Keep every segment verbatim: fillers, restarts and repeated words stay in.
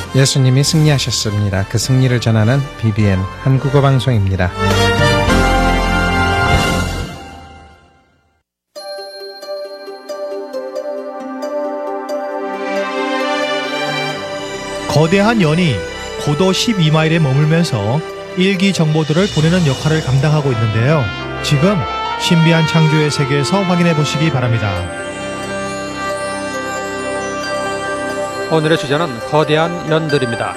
예수님이 승리하셨습니다. 그 승리를 전하는 비비엔 한국어 방송입니다. 거대한 연이 고도 십이 마일에 머물면서 일기 정보들을 보내는 역할을 감당하고 있는데요. 지금 신비한 창조의 세계에서 확인해 보시기 바랍니다. 오늘의 주제는 거대한 연들입니다.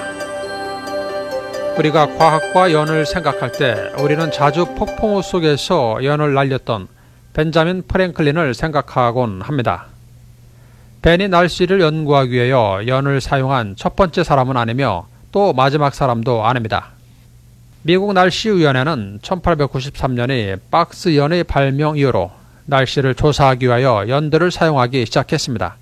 우리가 과학과 연을 생각할 때 우리는 자주 폭풍우 속에서 연을 날렸던 벤자민 프랭클린을 생각하곤 합니다. 벤이 날씨를 연구하기 위하여 연을 사용한 첫 번째 사람은 아니며 또 마지막 사람도 아닙니다. 미국 날씨위원회는 천팔백구십삼 년에 박스 연의 발명 이후로 날씨를 조사하기 위하여 연들을 사용하기 시작했습니다.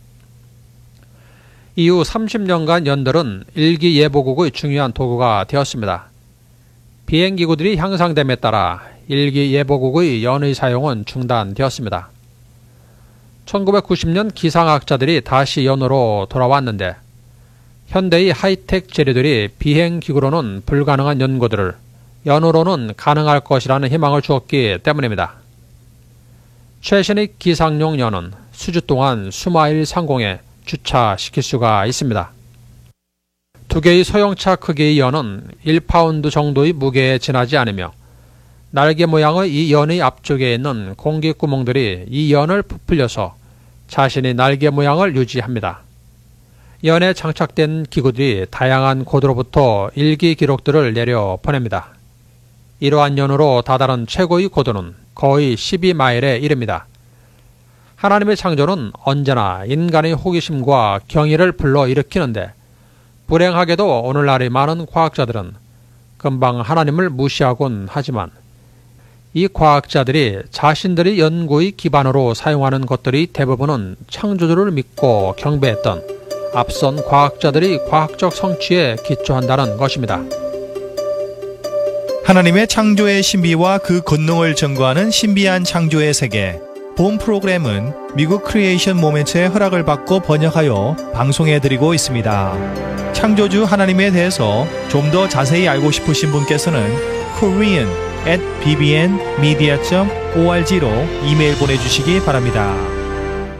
이후 삼십 년간 연들은 일기예보국의 중요한 도구가 되었습니다. 비행기구들이 향상됨에 따라 일기예보국의 연의 사용은 중단되었습니다. 천구백구십 년 기상학자들이 다시 연으로 돌아왔는데 현대의 하이텍 재료들이 비행기구로는 불가능한 연구들을 연으로는 가능할 것이라는 희망을 주었기 때문입니다. 최신의 기상용 연은 수주 동안 수마일 상공에 주차시킬 수가 있습니다. 두 개의 소형차 크기의 연은 일 파운드 정도의 무게에 지나지 않으며 날개 모양의 이 연의 앞쪽에 있는 공기구멍들이 이 연을 부풀려서 자신의 날개 모양을 유지합니다. 연에 장착된 기구들이 다양한 고도로부터 일기 기록들을 내려 보냅니다. 이러한 연으로 다다른 최고의 고도는 거의 십이 마일에 이릅니다. 하나님의 창조는 언제나 인간의 호기심과 경의를 불러일으키는데 불행하게도 오늘날의 많은 과학자들은 금방 하나님을 무시하곤 하지만 이 과학자들이 자신들의 연구의 기반으로 사용하는 것들이 대부분은 창조주를 믿고 경배했던 앞선 과학자들의 과학적 성취에 기초한다는 것입니다. 하나님의 창조의 신비와 그 권능을 증거하는 신비한 창조의 세계. 본 프로그램은 미국 크리에이션 모멘트의 허락을 받고 번역하여 방송해드리고 있습니다. 창조주 하나님에 대해서 좀 더 자세히 알고 싶으신 분께서는 korean at 비비엔 미디어 닷 오알지로 이메일 보내주시기 바랍니다.